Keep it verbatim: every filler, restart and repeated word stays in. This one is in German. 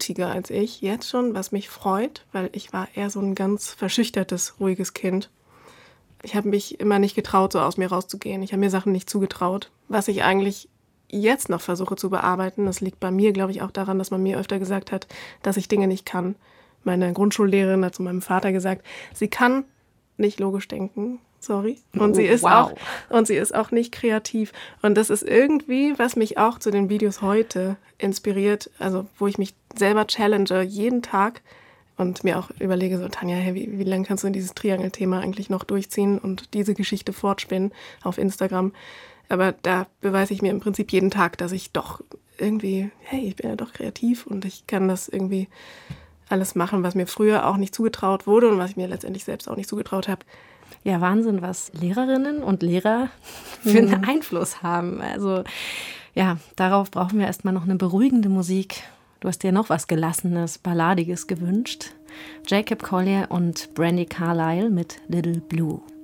mutiger als ich, jetzt schon, was mich freut, weil ich war eher so ein ganz verschüchtertes, ruhiges Kind. Ich habe mich immer nicht getraut, so aus mir rauszugehen. Ich habe mir Sachen nicht zugetraut. Was ich eigentlich jetzt noch versuche zu bearbeiten, das liegt bei mir, glaube ich, auch daran, dass man mir öfter gesagt hat, dass ich Dinge nicht kann. Meine Grundschullehrerin hat zu meinem Vater gesagt, sie kann nicht logisch denken. Sorry. Und sie ist wow. auch und sie ist auch nicht kreativ. Und das ist irgendwie, was mich auch zu den Videos heute inspiriert, also wo ich mich selber challenge, jeden Tag und mir auch überlege, so Tanja, hey, wie, wie lange kannst du dieses Triangelthema eigentlich noch durchziehen und diese Geschichte fortspinnen auf Instagram? Aber da beweise ich mir im Prinzip jeden Tag, dass ich doch irgendwie, hey, ich bin ja doch kreativ und ich kann das irgendwie alles machen, was mir früher auch nicht zugetraut wurde und was ich mir letztendlich selbst auch nicht zugetraut habe. Ja, Wahnsinn, was Lehrerinnen und Lehrer für einen Einfluss haben. Also ja, darauf brauchen wir erstmal noch eine beruhigende Musik. Du hast dir noch was Gelassenes, Balladiges gewünscht. Jacob Collier und Brandi Carlile mit Little Blue.